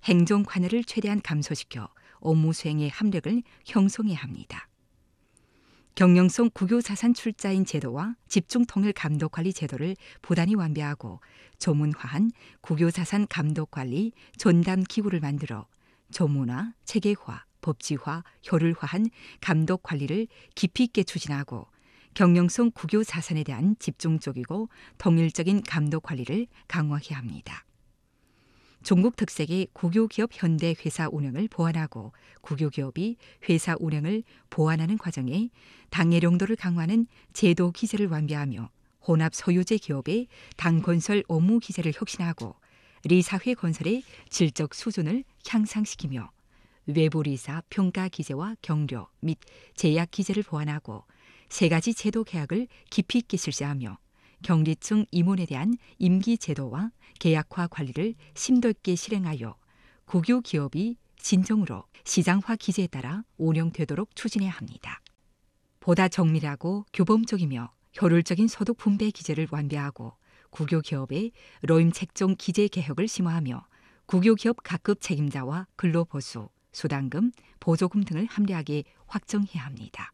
행정 관여를 최대한 감소시켜 업무 수행의 합력을 형성해야 합니다. 경영성 국유자산 출자인 제도와 집중통일 감독관리 제도를 부단히 완비하고 조문화한 국유자산 감독관리 전담기구를 만들어 조문화, 체계화, 법지화, 효율화한 감독관리를 깊이 있게 추진하고 경영성 국유자산에 대한 집중적이고 통일적인 감독관리를 강화해야 합니다. 중국 특색의 국유기업 현대 회사 운영을 보완하고 국유기업이 회사 운영을 보완하는 과정에 당해령도를 강화하는 제도 기제를 완비하며 혼합 소유제 기업의 당건설 업무 기제를 혁신하고 리사회 건설의 질적 수준을 향상시키며 외부 리사 평가 기제와 경료 및 제약 기제를 보완하고 세 가지 제도 계약을 깊이 있게 실시하며 경리층 임원에 대한 임기 제도와 계약화 관리를 심도 있게 실행하여 국유 기업이 진정으로 시장화 기제에 따라 운영되도록 추진해야 합니다. 보다 정밀하고 규범적이며 효율적인 소득 분배 기제를 완비하고 국유 기업의 로임 책정 기제 개혁을 심화하며 국유 기업 각급 책임자와 근로보수, 수당금, 보조금 등을 합리하게 확정해야 합니다.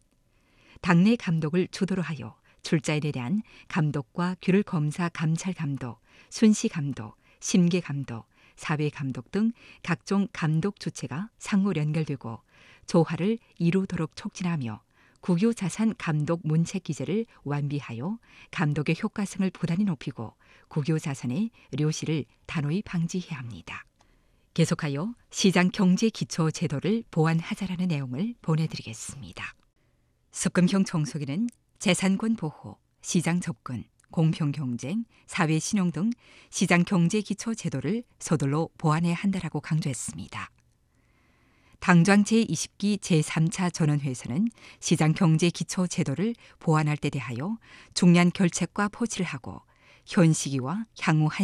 당내 감독을 주도로 하여 출자인에 대한 감독과 규율 검사 감찰 감독, 순시 감독, 심계 감독, 사회 감독 등 각종 감독 주체가 상호 연결되고 조화를 이루도록 촉진하며 국유자산 감독 문책 기제를 완비하여 감독의 효과성을 부단히 높이고 국유자산의 료시를 단호히 방지해야 합니다. 계속하여 시장경제기초 제도를 보완하자라는 내용을 보내드리겠습니다. 습금형 청소기는 재산권 보호, 시장 접근, 공평경쟁, 사회신용 등 시장경제기초 제도를 서둘러 보완해야 한다라고 강조했습니다. 당장 제20기 제3차 전원회에서는 시장경제기초 제도를 보완할 때 대하여 중요한 결책과 포치를 하고 현 시기와 향후